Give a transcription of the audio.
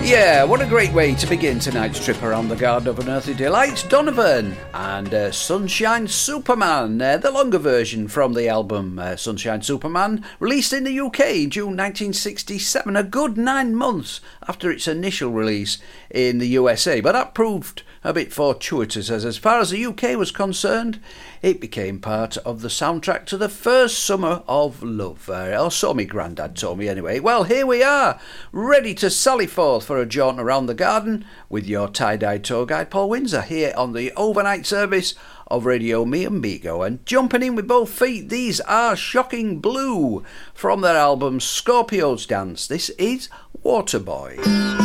Yeah, what a great way to begin tonight's trip around the Garden of Unearthly Delights. Donovan and Sunshine Superman, the longer version from the album Sunshine Superman, released in the UK in June 1967, a good 9 months after its initial release in the USA. But that proved a bit fortuitous, as far as the UK was concerned, it became part of the soundtrack to the first Summer of Love. Or so my granddad told me anyway. Well, here we are, ready to sally forth for a jaunt around the garden with your tie-dye tour guide Paul Windsor here on the overnight service of Radio Me and Bigo. And jumping in with both feet, these are Shocking Blue from their album Scorpio's Dance. This is Waterboy.